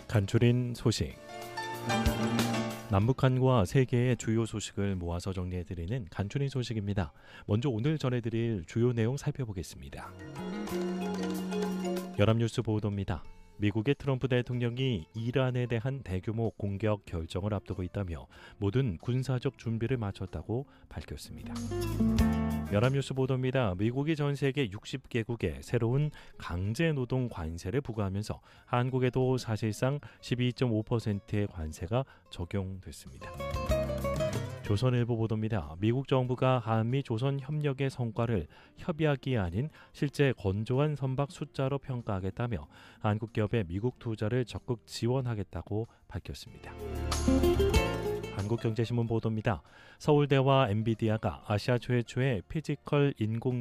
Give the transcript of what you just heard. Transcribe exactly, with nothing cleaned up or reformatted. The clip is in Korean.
간추린 소식. 남북한과 세계의 주요 소식을 모아서 정리해드리는 간추린 소식입니다. 먼저 오늘 전해드릴 주요 내용 살펴보겠습니다. 연합뉴스 보도입니다. 미국의 트럼프 대통령이 이란에 대한 대규모 공격 결정을 앞두고 있다며 모든 군사적 준비를 마쳤다고 밝혔습니다. 연합뉴스 보도입니다. 미국이 전 세계 육십 개국에 새로운 강제노동 관세를 부과하면서 한국에도 사실상 십이 점 오 퍼센트의 관세가 적용됐습니다. 조선일보 보도입니다. 미국 정부가 한미 조선 협력의 성과를 협약이 아닌 실제 건조한 선박 숫자로 평가하겠다며 한국 기업의 미국 투자를 적극 지원하겠다고 밝혔습니다. 한국경제신문 보도입니다. 서울대와 엔비디아가 아시아 최초의 피지컬 인공